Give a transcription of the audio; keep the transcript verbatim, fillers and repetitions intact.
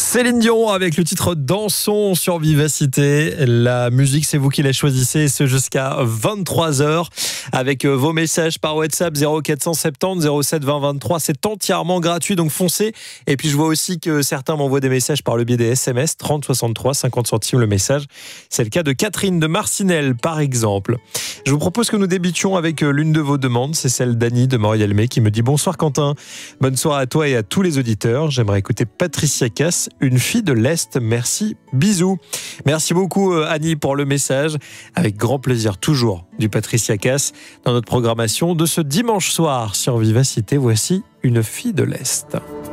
Céline Dion avec le titre Dansons sur Vivacité. La musique, c'est vous qui la choisissez, ce jusqu'à vingt-trois heures avec vos messages par WhatsApp zéro quatre cent soixante-dix zéro sept vingt vingt-trois. C'est entièrement gratuit, donc foncez. Et puis je vois aussi que certains m'envoient des messages par le biais des S M S trente soixante-trois, cinquante centimes le message. C'est le cas de Catherine de Marcinelle par exemple. Je vous propose que nous débutions avec l'une de vos demandes, c'est celle d'Annie de Maurielmé qui me dit: bonsoir Quentin, bonne soirée à toi et à tous les auditeurs. J'aimerais écouter Patricia Cass, Une fille de l'Est, merci, bisous. Merci beaucoup Annie pour le message. Avec grand plaisir toujours du Patricia Cass dans notre programmation de ce dimanche soir sur Vivacité. Voici Une fille de l'Est.